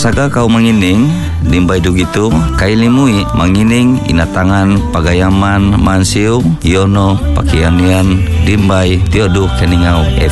Pasaka kau mangining limbay dugito kailimui mangining inatangan pagayaman mansiw yono pakianian limbay tiodo keningaw